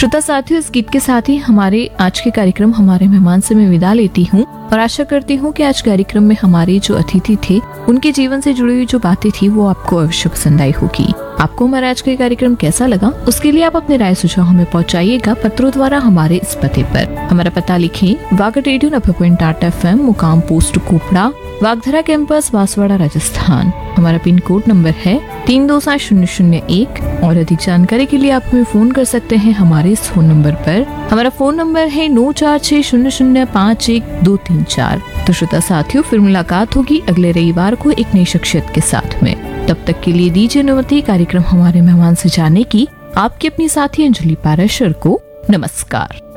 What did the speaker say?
श्रोता साथियों, इस गीत के साथ ही हमारे आज के कार्यक्रम हमारे मेहमान से मैं विदा लेती हूँ और आशा करती हूँ कि आज कार्यक्रम में हमारे जो अतिथि थे उनके जीवन से जुड़ी हुई जो बातें थी वो आपको अवश्य पसंद आई होगी। आपको हमारा आज का कार्यक्रम कैसा लगा उसके लिए आप अपने राय सुझाव हमें पहुंचाइएगा पत्रों द्वारा हमारे इस पते पर। हमारा पता लिखें, वागड रेडियो 90.8 FM, मुकाम पोस्ट कोपड़ा, वागधरा कैंपस, बांसवाड़ा, राजस्थान। हमारा पिन कोड नंबर है 327001 और अधिक जानकारी के लिए आप हमें फोन कर सकते हैं हमारे इस फोन नंबर पर। हमारा फोन नंबर है 9460051234। तो श्रोता साथियों, फिर मुलाकात होगी अगले रविवार को एक नई शख्सियत के साथ में। तब तक के लिए दीजिए अनुमति कार्यक्रम हमारे मेहमान से जाने की। आपकी अपनी साथी अंजलि पाराशर को नमस्कार।